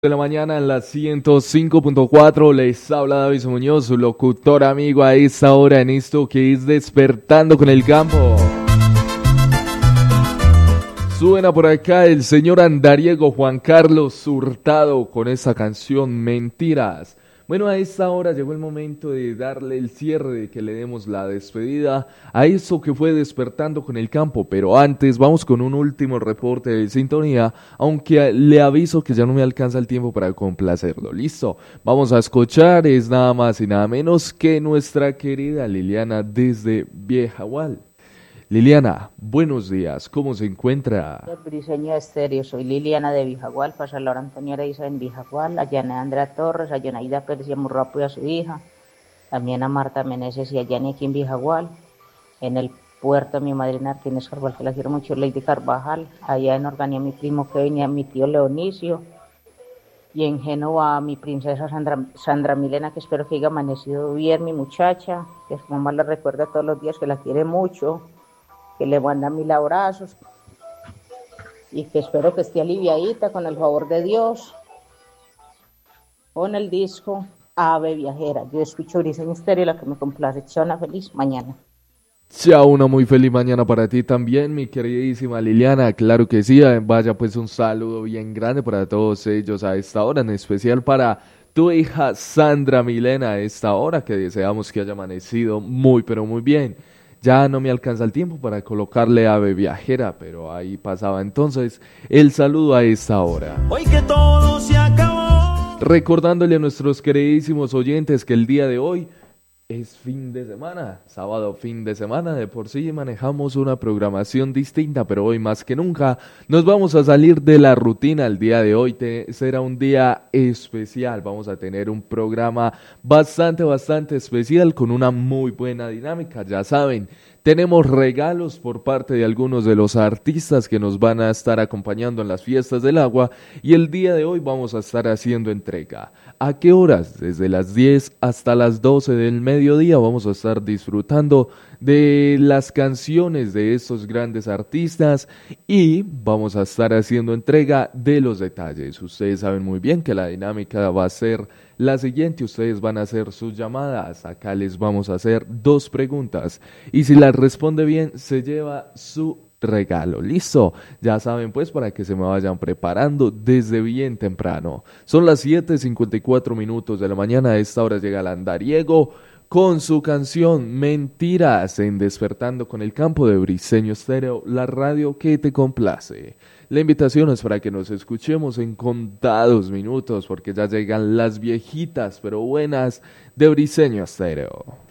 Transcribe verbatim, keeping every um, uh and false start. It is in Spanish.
De la mañana en la ciento cinco punto cuatro les habla David Muñoz, su locutor amigo a esta hora en esto que es Despertando con el Campo. Suena por acá el señor andariego Juan Carlos Hurtado con esa canción Mentiras. Bueno, a esta hora llegó el momento de darle el cierre, de que le demos la despedida a eso que fue Despertando con el Campo, pero antes vamos con un último reporte de sintonía, aunque le aviso que ya no me alcanza el tiempo para complacerlo. Listo, vamos a escuchar, es nada más y nada menos que nuestra querida Liliana desde Viejagual. Liliana, buenos días, ¿cómo se encuentra? Briseño Estéreo, soy Liliana de Vijagual, pasa Laura Antonio Areiza en Vijagual, a Yana Andrea Torres, a Yonaida Pérez y a Murrapo y a su hija, también a Marta Meneses y a Yani aquí en Vijagual, en el puerto a mi madrina Arquines Carvajal, que la quiero mucho, Lady Carvajal, allá en Organia a mi primo Kevin y a mi tío Leonicio, y en Génova a mi princesa Sandra, Sandra Milena, que espero que haya amanecido bien, mi muchacha, que su mamá la recuerda todos los días, que la quiere mucho, que le manda mil abrazos y que espero que esté aliviadita con el favor de Dios. Con el disco Ave Viajera. Yo escucho Briseño Estéreo, la que me complace. Chao, una feliz mañana. Chao, una muy feliz mañana para ti también, mi queridísima Liliana. Claro que sí, vaya pues un saludo bien grande para todos ellos a esta hora, en especial para tu hija Sandra Milena a esta hora, que deseamos que haya amanecido muy pero muy bien. Ya no me alcanza el tiempo para colocarle Ave Viajera, pero ahí pasaba entonces el saludo a esta hora. Hoy que todo se acabó. Recordándole a nuestros queridísimos oyentes que el día de hoy es fin de semana, sábado fin de semana, de por sí manejamos una programación distinta, pero hoy más que nunca nos vamos a salir de la rutina. El día de hoy te, será un día especial, vamos a tener un programa bastante, bastante especial con una muy buena dinámica, ya saben. Tenemos regalos por parte de algunos de los artistas que nos van a estar acompañando en las fiestas del agua y el día de hoy vamos a estar haciendo entrega. ¿A qué horas? Desde las diez hasta las doce del mediodía vamos a estar disfrutando de las canciones de estos grandes artistas y vamos a estar haciendo entrega de los detalles. Ustedes saben muy bien que la dinámica va a ser la siguiente, ustedes van a hacer sus llamadas, acá les vamos a hacer dos preguntas y si las responde bien se lleva su regalo. Listo, ya saben pues para que se me vayan preparando desde bien temprano. Son las siete cincuenta y cuatro minutos de la mañana, a esta hora llega el andariego con su canción Mentiras en Despertando con el Campo de Briseño Estéreo, la radio que te complace. La invitación es para que nos escuchemos en contados minutos porque ya llegan las viejitas pero buenas de Briseño Estéreo.